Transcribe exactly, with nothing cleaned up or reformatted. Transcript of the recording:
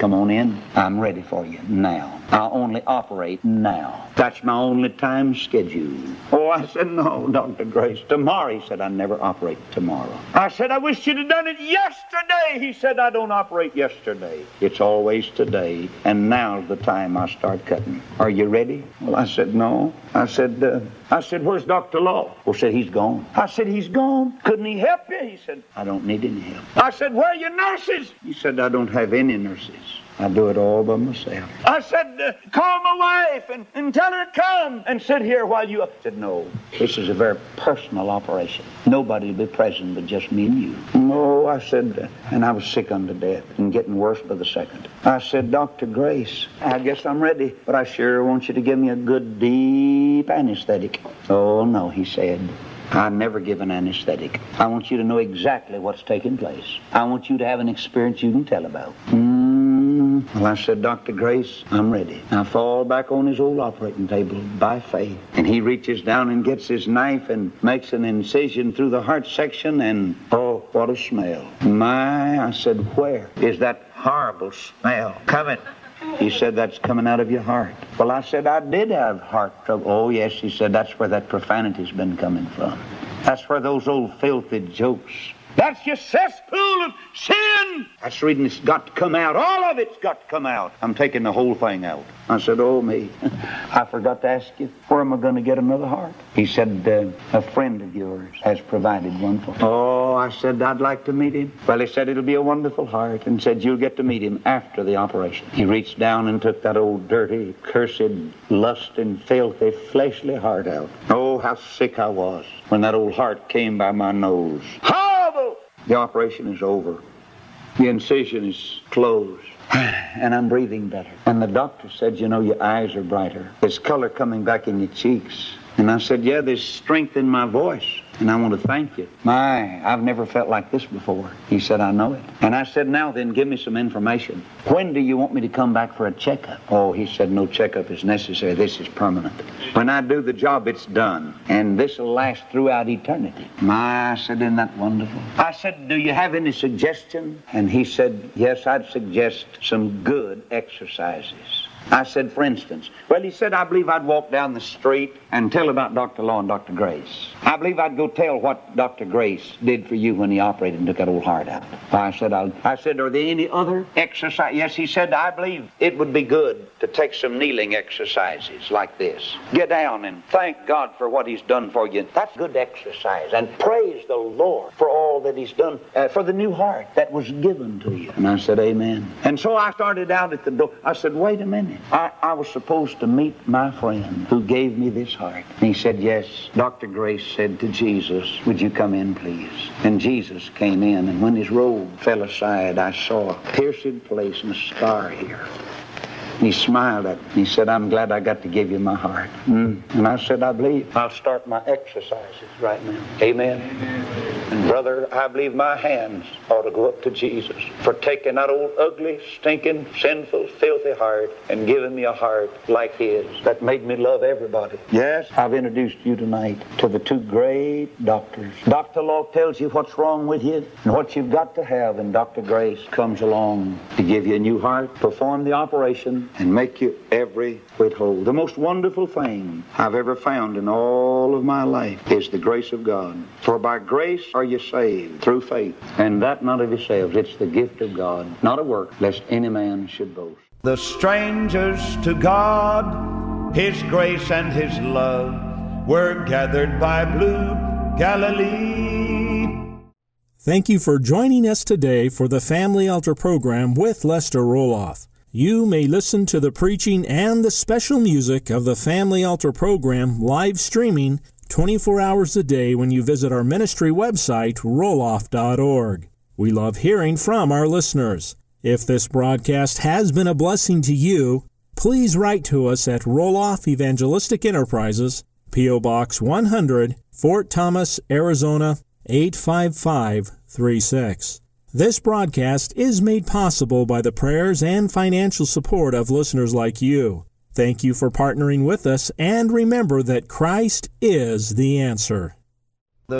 come on in. I'm ready for you now. I'll only operate now. That's my only time schedule. Oh, I said, no, Doctor Grace. Tomorrow, he said, I never operate tomorrow. I said, I wish you'd have done it yesterday. He said, I don't operate yesterday. It's always today, and now's the time I start cutting. Are you ready? Well, I said, no. I said, uh, I said, where's Doctor Law? Well, said, he's gone. I said, he's gone? Couldn't he help you? He said, I don't need any help. I said, where are your nurses? He said, I don't have any nurses. I do it all by myself. I said, uh, call my wife and, and tell her to come and sit here while you... I said, no, this is a very personal operation. Nobody will be present but just me and you. No, I said, uh, and I was sick unto death and getting worse by the second. I said, Doctor Grace, I guess I'm ready, but I sure want you to give me a good, deep anesthetic. Oh, no, he said. I never give an anesthetic. I want you to know exactly what's taking place. I want you to have an experience you can tell about. Mm. Well, I said, Doctor Grace, I'm ready. I fall back on his old operating table by faith. And he reaches down and gets his knife and makes an incision through the heart section, and oh, what a smell. My, I said, where is that horrible smell coming? He said, that's coming out of your heart. Well, I said, I did have heart trouble. Oh, yes, he said, that's where that profanity's been coming from. That's where those old filthy jokes. That's your cesspool of sin. That's the reason it's got to come out. All of it's got to come out. I'm taking the whole thing out. I said, oh, me. I forgot to ask you, where am I going to get another heart? He said, uh, a friend of yours has provided one for me. Oh, I said, I'd like to meet him. Well, he said, it'll be a wonderful heart, and said, you'll get to meet him after the operation. He reached down and took that old dirty, cursed, lusting, filthy, fleshly heart out. Oh, how sick I was when that old heart came by my nose. Horrible! The operation is over. The incision is closed. And I'm breathing better. And the doctor said, you know, your eyes are brighter. There's color coming back in your cheeks. And I said, yeah, there's strength in my voice. And I want to thank you. My, I've never felt like this before. He said, I know it. And I said, now then, give me some information. When do you want me to come back for a checkup? Oh, he said, no checkup is necessary. This is permanent. When I do the job, it's done. And this will last throughout eternity. My, I said, isn't that wonderful? I said, do you have any suggestion? And he said, yes, I'd suggest some good exercises. I said, for instance, well, he said, I believe I'd walk down the street and tell about Doctor Law and Doctor Grace. I believe I'd go tell what Doctor Grace did for you when he operated and took that old heart out. I said, I'll, I said, are there any other exercise? Yes, he said, I believe it would be good to take some kneeling exercises like this. Get down and thank God for what he's done for you. That's good exercise. And praise the Lord for all that he's done, uh, for the new heart that was given to you. And I said, amen. And so I started out at the door. I said, wait a minute. I, I was supposed to meet my friend who gave me this heart. And he said, yes. Doctor Grace said to Jesus, would you come in, please? And Jesus came in, and when his robe fell aside, I saw a pierced place and a scar here. And he smiled at me. He said, I'm glad I got to give you my heart. Mm. And I said, I believe I'll start my exercises right now. Amen. Amen. And brother, I believe my hands ought to go up to Jesus for taking that old ugly, stinking, sinful, filthy heart and giving me a heart like his that made me love everybody. Yes, I've introduced you tonight to the two great doctors. Doctor Law tells you what's wrong with you and what you've got to have, and Doctor Grace comes along to give you a new heart, perform the operation, and make you every whit whole. The most wonderful thing I've ever found in all of my life is the grace of God. For by grace are you saved through faith, and that not of yourselves. It's the gift of God, not a work, lest any man should boast. The strangers to God, His grace and His love, were gathered by blue Galilee. Thank you for joining us today for the Family Altar program with Lester Roloff. You may listen to the preaching and the special music of the Family Altar program live streaming twenty-four hours a day when you visit our ministry website, roloff dot org. We love hearing from our listeners. If this broadcast has been a blessing to you, please write to us at Roloff Evangelistic Enterprises, P O. Box one hundred, Fort Thomas, Arizona, eight five five three six. This broadcast is made possible by the prayers and financial support of listeners like you. Thank you for partnering with us, and remember that Christ is the answer.